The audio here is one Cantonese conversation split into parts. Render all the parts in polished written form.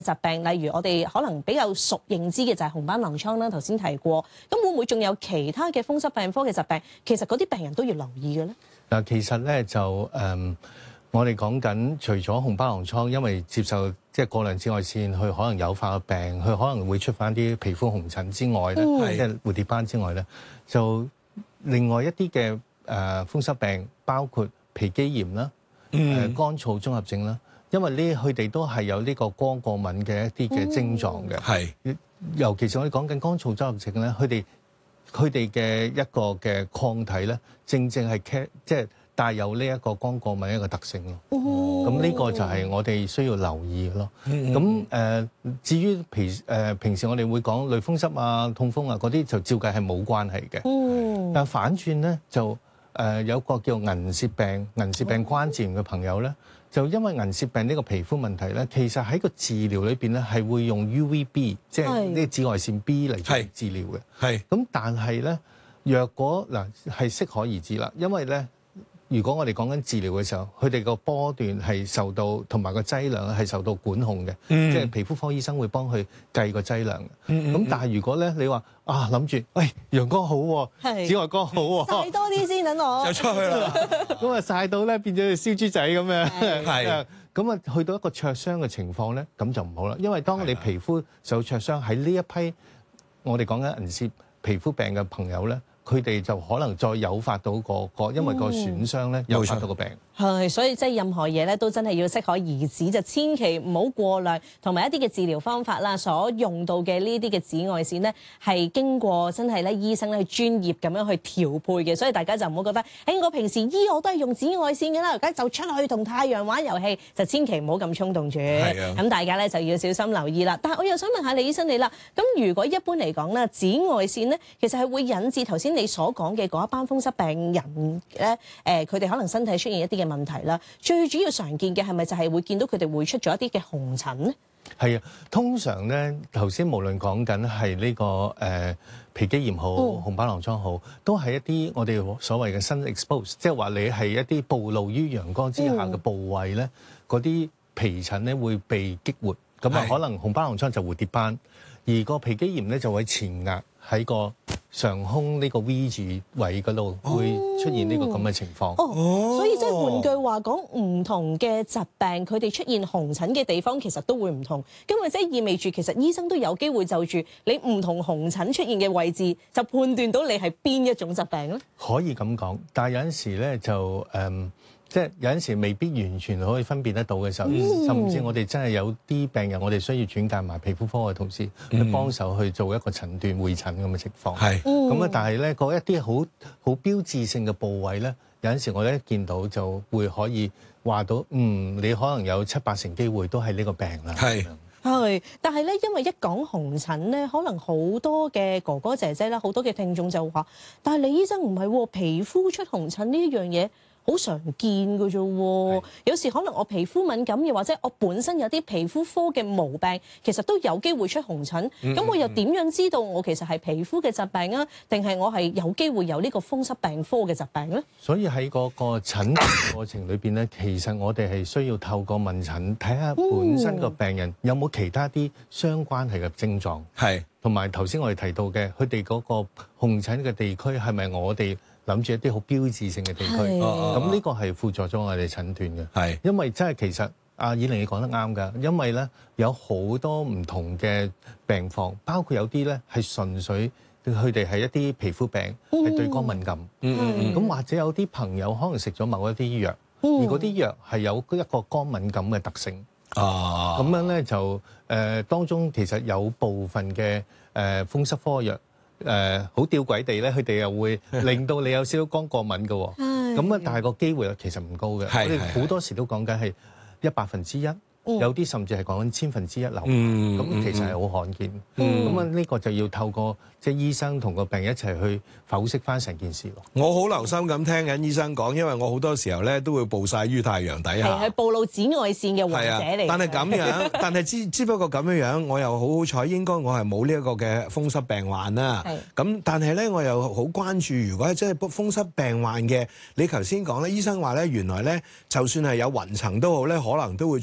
疾病，例如我哋可能比較熟認知嘅就係紅斑狼瘡啦，頭先提過。咁會唔會仲有其他嘅風濕病科嘅疾病？其實嗰啲病人都要留意嘅咧。 嗱，其實咧就我哋講緊除咗紅斑狼瘡，因為接受即係過量紫外線，佢可能誘發嘅病，佢可能會出翻啲皮膚紅疹之外咧，即係蝴蝶斑之外咧，就另外一啲嘅風濕病，包括皮肌炎啦、乾燥綜合症啦，因為佢哋都係有呢個光過敏嘅一啲嘅症狀嘅。係，尤其是我哋講緊乾燥綜合症咧，佢哋嘅一個嘅抗體咧，正係即係帶有呢一個光過敏一個特性咯。咁呢個就係我哋需要留意嘅咯。咁至於平時我哋會講類風濕啊、痛風啊嗰啲，就照計係冇關係嘅。但反轉咧就有個叫銀屑病關節炎嘅朋友咧，就因為銀屑病呢個皮膚問題咧，其實喺個治療裏邊咧係會用 UVB， 即係呢個紫外線 B 嚟做治療嘅。係。咁但係咧，若果係適可而止啦，因為咧，如果我哋講緊治療嘅時候，佢哋個波段係受到同埋個劑量係受到管控嘅，即係皮膚科醫生會幫佢計個劑量。咁但係如果咧你話諗住，喂陽光好喎，紫外光好喎， 曬多啲先等我就出去啦。咁曬到咧變咗燒豬仔咁樣，係咁去到一個灼傷嘅情況咧，咁就唔好啦。因為當你皮膚受灼傷喺呢一批我哋講緊銀屑皮膚病嘅朋友咧，佢哋就可能再誘發到因為個損傷咧，誘發到個病。 係，所以即係任何嘢咧，都真係要適可而止，就千祈唔好過量，同埋一啲嘅治療方法啦，所用到嘅呢啲嘅紫外線咧，係經過真係咧醫生咧專業咁樣去調配嘅，所以大家就唔好覺得，我平時醫我都係用紫外線嘅啦，而家就出去同太陽玩遊戲，就千祈唔好咁衝動住。咁大家咧就要小心留意啦。但係我又想問下李醫生你啦，咁如果一般嚟講咧，紫外線咧其實係會引致頭先你所講嘅嗰一班風濕病人咧，佢哋可能身體出現一啲嘅問題啦，最主要常見嘅係咪就係會見到佢哋會出咗一啲嘅紅疹咧？ 係啊，通常咧頭先無論講緊係呢個皮肌炎好、紅斑狼瘡好，都係一啲我哋所謂嘅 sun exposed， 即係話你係一啲暴露於陽光之下嘅部位咧，嗰啲皮疹咧會被激活，咁可能紅斑狼瘡就蝴蝶斑，而個皮肌炎咧就會前額喺個上胸呢個 V 字位嗰度會出現呢個咁嘅情況。 所以即係換句話講，唔同嘅疾病佢哋出現紅疹嘅地方其實都會唔同，咁或者意味住其實醫生都有機會就住你唔同紅疹出現嘅位置，就判斷到你係邊一種疾病咧？ 可以咁講，但係有陣時咧就即係有陣時未必完全可以分辨得到嘅時候，甚至我哋真係有啲病人，我哋需要轉介埋皮膚科嘅同事去幫手去做一個診斷會診咁嘅情況。係咁啊，但係咧嗰一啲好標誌性嘅部位咧，有陣時我哋一見到就會可以話到，你可能有7-8成機會都係呢個病啦。係， 但係咧，因為一講紅疹咧，可能好多嘅哥哥姐姐啦，好多嘅聽眾就話，但係李醫生唔係喎，皮膚出紅疹呢一樣嘢好常見嘅啫喎，有時可能我皮膚敏感，又或者我本身有啲皮膚科嘅毛病，其實都有機會出紅疹。咁我又點樣知道我其實係皮膚嘅疾病啊，定係我係有機會有呢個風濕病科嘅疾病咧？所以喺嗰個診斷過程裏邊咧，其實我哋係需要透過問診睇下本身個病人有冇其他啲相關係嘅症狀，係同埋頭先我哋提到嘅佢哋嗰個紅疹嘅地區係咪我哋諗住一啲好標誌性嘅地區，咁呢個係輔助咗我哋診斷嘅。係，因為真係其實阿以玲你講得啱㗎，因為咧有好多唔同嘅病況，包括有啲咧係純粹佢哋係一啲皮膚病，係對光敏感。咁或者有啲朋友可能食咗某一啲藥，而嗰啲藥係有一個光敏感嘅特性。咁樣咧就當中其實有部分嘅風濕科藥。好吊詭地咧，佢哋又會令到你有少少光過敏嘅喎。咁啊，但係個機會其實唔高嘅。我哋好多時都講緊係1/100，有啲甚至係講緊1/1000流。咁其實係好罕見。咁啊，呢個就要透過即係醫生同個病人一齊去剖析翻成件事咯。 我好留心咁聽緊醫生講，因為我好多時候咧都會暴曬於太陽底下， 係暴露紫外線嘅患者嚟。 但係咁樣，但係只不過咁樣，我又好彩，應該我係冇呢一個嘅風濕病患啦。咁但係咧，我又好關注，如果真係風濕病患嘅，你頭先講咧，醫生話咧，原來咧就算係有雲層都好咧，可能都會中招。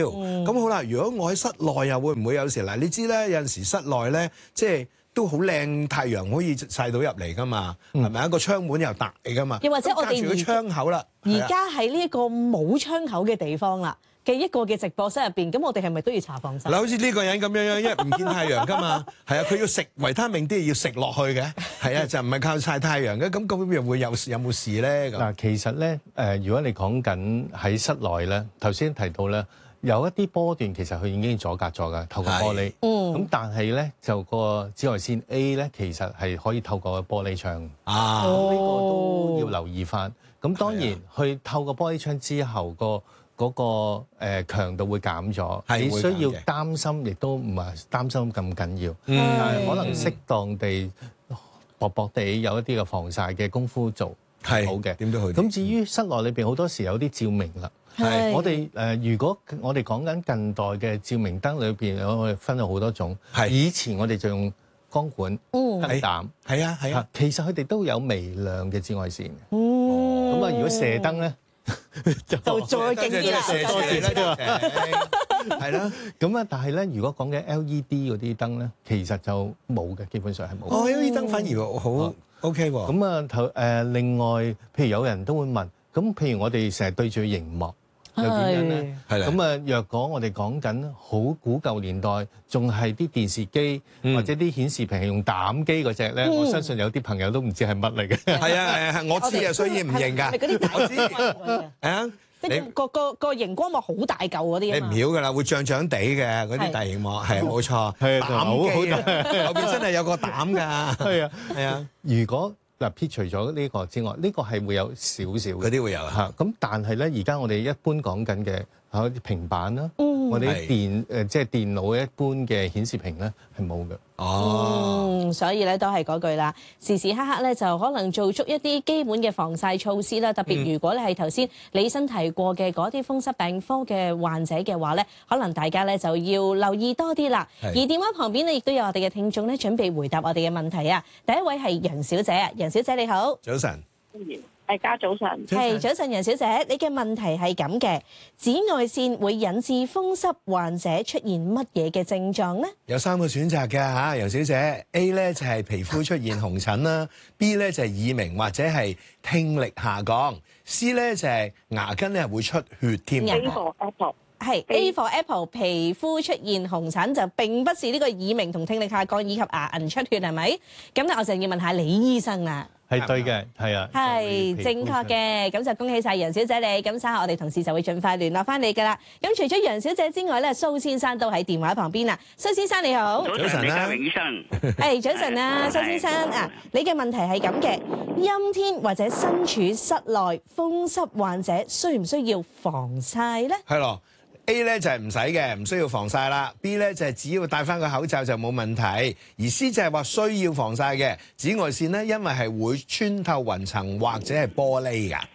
咁好啦，如果我喺室內又會唔會有時嗱？你知咧，有陣時室內咧，即係都好靚，太陽可以曬到入嚟噶嘛，係咪啊？個窗門又大噶嘛， 又或者我哋隔住個窗口啦。 而家喺呢一個冇窗口嘅地方啦嘅一個嘅直播室入邊，咁我哋係咪都要搽防曬？ 嗱，好似呢個人咁樣，因為唔見太陽噶嘛，係啊，佢要食維他命 D 要食落去嘅，係啊，就唔係靠曬太陽嘅，咁究竟會有冇事咧？ 嗱，其實咧，如果你講緊喺室內咧，頭先提到咧，有一啲波段其實佢已經阻隔咗㗎，透過玻璃。咁但係咧，就個紫外線 A 咧，其實係可以透過玻璃窗。 啊， 呢個都要留意翻。咁當然，佢透過玻璃窗之後，嗰個強度會減咗。你需要擔心，亦都唔係擔心咁緊要。但係可能適當地薄薄地有一啲嘅防曬嘅功夫做係好嘅。點都好。咁至於室內裏邊好多時有啲照明啦。係，我哋如果我哋講緊近代嘅照明燈裏邊，我哋分咗好多種。係，以前我哋就用光管、燈膽。係啊，係啊。其實佢哋都有微量嘅紫外線。咁啊，如果射燈咧，就再勁啲啦，射多啲啦，係啦。咁啊，但係咧，如果講緊 LED 嗰啲燈咧，其實就冇嘅，基本上係冇。 LED 燈反而好 OK 喎。 咁啊，另外，譬如有人都會問，咁譬如我哋成日對住熒幕。又點樣咧？係啦。咁啊，若果我哋講緊好古舊年代，仲係啲電視機或者啲顯示屏係用膽機嗰隻咧，我相信有啲朋友都唔知係乜嚟嘅。係啊，我知啊，所以唔認㗎。 係嗰啲大機係啊， 即係個熒光幕好大嚿嗰啲。 你唔曉㗎啦，會脹脹地嘅嗰啲大熒幕，係冇錯。係膽機啊，後邊真係有個膽㗎。係啊，係啊。 如果嗱，撇除咗呢個之外，呢個係會有少少嘅， 嗰啲會有嚇。咁但係咧，而家我哋一般講緊嘅係啲平板啦，我哋啲即係電腦一般嘅顯示屏咧係冇嘅。 所以咧都係嗰句啦，時時刻刻咧就可能做足一啲基本嘅防曬措施啦。特別如果你係頭先李醫生提過嘅嗰啲風濕病科嘅患者嘅話咧，可能大家咧就要留意多啲啦。而電話旁邊咧亦都有我哋嘅聽眾咧準備回答我哋嘅問題啊。第一位係楊小姐啊，楊小姐你好， 早晨。 大家早晨， 係早晨，楊小姐，你嘅問題係咁嘅，紫外線會引致風濕患者出現乜嘢嘅症狀呢？ 有3個選擇嘅嚇，楊小姐。A 咧就係皮膚出現紅疹啦，B 咧就係耳鳴或者係聽力下降，C 咧就係牙根咧會出血添。 A for Apple 係 A for Apple， 皮膚出現紅疹就並不是呢個耳鳴同聽力下降以及牙齦出血係咪？咁咧我就要問下李醫生啦。 係對嘅，係啊， 係正確嘅，咁就恭喜晒楊小姐你，咁稍後我哋同事就會盡快聯絡翻你噶啦。咁除咗楊小姐之外咧，蘇先生都喺電話旁邊啦。蘇先生你好， 早晨，李家榮醫生。 係早晨啊，蘇先生啊，你嘅問題係咁嘅，陰天或者身處室內，風濕患者需唔需要防曬咧？ 係咯。A 咧就係唔使嘅，唔需要防曬啦。B 咧就係只要戴翻個口罩就冇問題。而 C 就係話需要防曬嘅紫外線咧，因為係會穿透雲層或者係玻璃㗎。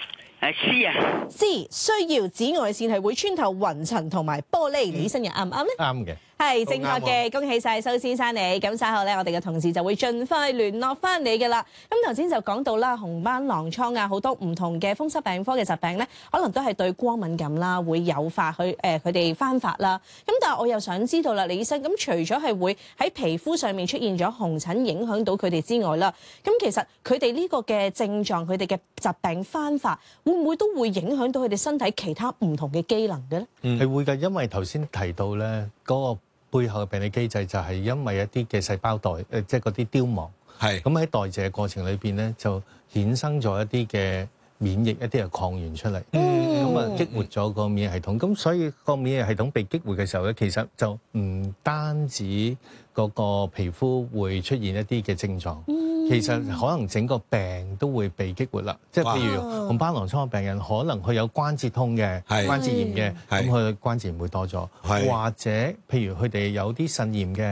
C 啊 ，C 需要紫外線係會穿透雲層同埋玻璃，李醫生又啱唔啱咧？ 啱嘅。 係正確嘅，恭喜晒蘇先生你。咁稍後咧，我哋嘅同事就會盡快聯絡翻你嘅啦。咁頭先就講到啦，紅斑狼瘡啊，好多唔同嘅風濕病科嘅疾病咧，可能都係對光敏感啦，會誘發佢哋翻發啦。咁但係我又想知道啦，李醫生，咁除咗係會喺皮膚上面出現咗紅疹影響到佢哋之外啦，咁其實佢哋呢個嘅症狀，佢哋嘅疾病翻發，會唔會都會影響到佢哋身體其他唔同嘅機能嘅咧？ 係會㗎，因為頭先提到咧嗰個背後嘅病理機制就係因為一啲嘅細胞即係嗰啲凋亡，係咁喺代謝嘅過程裏邊咧，就衍生咗一啲嘅免疫一啲嘅抗原出嚟，咁啊激活咗個免疫系統，咁所以個免疫系統被激活嘅時候咧，其實就唔單止嗰個皮膚會出現一啲嘅症狀，其實可能整個病都會被激活啦。即係譬如紅斑狼瘡嘅病人，可能佢有關節痛嘅、關節炎嘅，咁佢關節炎會多咗，或者譬如佢哋有啲腎炎嘅，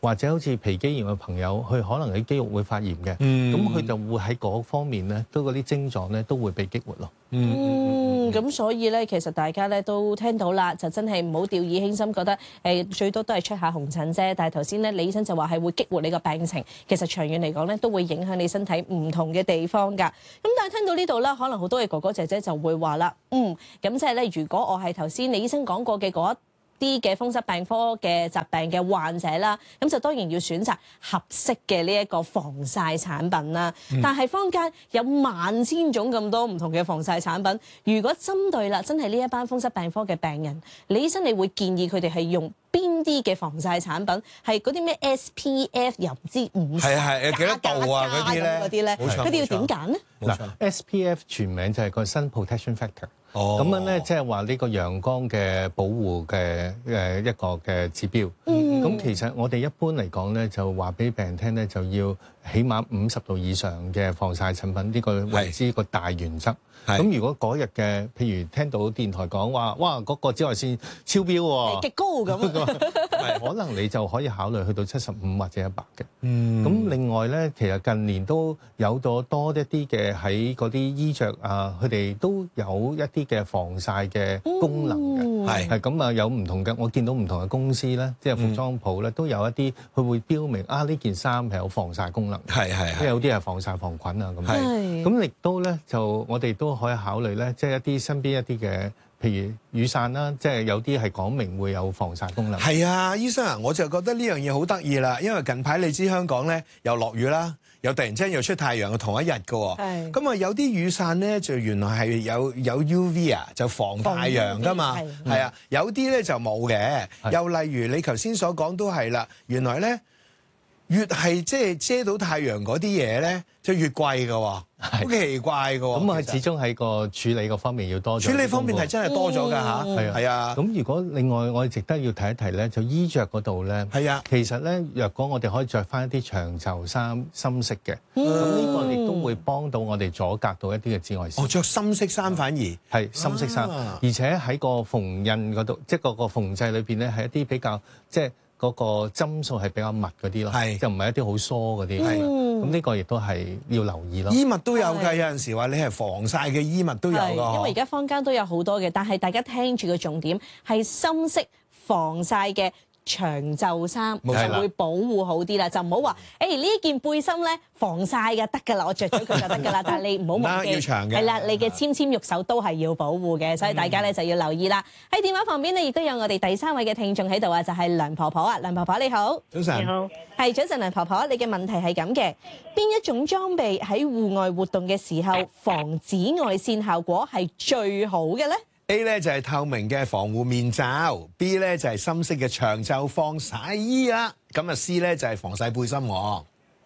或者好似皮肌炎嘅朋友，佢可能啲肌肉會發炎嘅，咁佢就會喺嗰方面咧，都嗰啲症狀咧都會被激活咯。 咁所以咧，其實大家咧都聽到啦，就真係唔好掉以輕心，覺得最多都係出下紅疹啫。但係頭先咧，李醫生就話係會激活你個病情，其實長遠嚟講咧都會影響你身體唔同嘅地方㗎。咁但係聽到呢度啦，可能好多嘅哥哥姐姐就會話啦，咁即係咧，如果我係頭先李醫生講過嘅嗰啲嘅風濕病科嘅疾病嘅患者啦，咁就當然要選擇合適嘅呢一個防曬產品啦。但係坊間有萬千種咁多唔同嘅防曬產品，如果針對啦真係呢一班風濕病科嘅病人，李醫生你會建議佢哋係用邊啲嘅防曬產品？係嗰啲咩 SPF 又唔知50 係幾多度啊嗰啲咧？ 佢哋要點揀咧？ 嗱，SPF 全名就係個 Sun Protection Factor。咁樣咧，即係話呢個陽光嘅保護嘅一個嘅指標。咁其實我哋一般嚟講咧，就話俾病人聽咧，就要起碼50度以上嘅防曬產品，呢個為之一個大原則。咁如果嗰日嘅，譬如聽到電台講話，哇嗰個紫外線超標喎，極高咁，可能你就可以考慮去到75或者100嘅。咁另外咧，其實近年都有咗多一啲嘅喺嗰啲衣着啊，佢哋都有一啲嘅防曬嘅功能嘅。係咁啊，有唔同嘅，我見到唔同嘅公司咧，即係服裝鋪咧，都有一啲佢會標明啊呢件衫係有防曬功能，即係有啲係防曬防菌啊咁。咁亦都咧就我哋都可以考慮咧，即係一啲身邊一啲嘅，譬如雨傘啦，即係有啲係講明會有防曬功能。係啊，醫生啊，我就覺得呢樣嘢好得意啦，因為近排你知香港咧又落雨啦，又突然之間又出太陽嘅同一日嘅喎。咁啊有啲雨傘咧就原來係有 UV 啊，就防太陽㗎嘛。係啊，有啲咧就冇嘅。又例如你頭先所講都係啦，原來咧越係即係遮到太陽嗰啲嘢咧，就越貴㗎喎。好奇怪㗎喎。咁啊，始終喺個處理個方面要多咗。 處理方面係真係多咗㗎嚇。係啊。 咁如果另外我哋值得要提一提咧，就衣着嗰度咧。係啊。其實咧，若果我哋可以着翻一啲長袖衫，深色嘅，咁呢個亦都會幫到我哋阻隔到一啲嘅紫外線。 着深色衫反而係深色衫，而且喺個縫印嗰度，即係個縫製裏邊咧，係一啲比較即係嗰個針數係比較密嗰啲咯，就唔係一啲好疏嗰啲。咁呢個亦都係要留意咯。 衣物都有㗎，有陣時話你係防曬嘅衣物都有㗎。 因為而家坊間都有好多嘅，但係大家聽住個重點係深色防曬嘅長袖衫就會保護好啲啦，就唔好話呢件背心咧防曬嘅得㗎啦，我着咗佢就得㗎啦。但係你唔好忘記，係啦，你嘅纖纖玉手都係要保護嘅，所以大家咧就要留意啦。喺電話旁邊咧，亦都有我哋第3位嘅聽眾喺度啊，就係梁婆婆啊，梁婆婆你好， 早晨， 你好， 係早晨，梁婆婆，你嘅問題係咁嘅，邊一種裝備喺戶外活動嘅時候防紫外線效果係最好嘅咧？ A 咧就係透明嘅防護面罩 ，B 咧就係深色嘅長袖防曬衣啊，咁啊 C 咧就係防曬背心喎。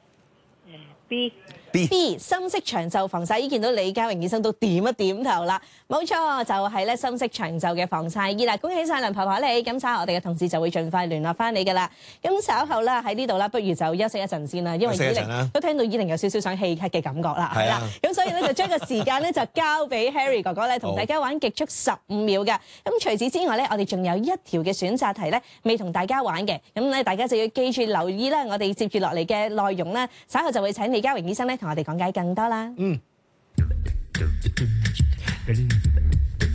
B 深色長袖防曬衣，見到李家榮醫生都點一點頭啦，冇錯就係咧深色長袖嘅防曬衣啦。恭喜晒梁婆婆你，咁稍後我哋嘅同事就會盡快聯絡翻你噶啦。咁稍後啦喺呢度啦，不如就休息一陣先啦，因為以玲都聽到以玲有少少想氣咳嘅感覺啦，係啦。咁所以咧就將個時間咧就交俾 Harry 哥哥咧，同大家玩極速15秒嘅。咁除此之外咧，我哋仲有一條嘅選擇題咧未同大家玩嘅，咁咧大家就要記住留意啦。我哋接住落嚟嘅內容咧，稍後就會請李家榮醫生咧同我哋講解更多啦。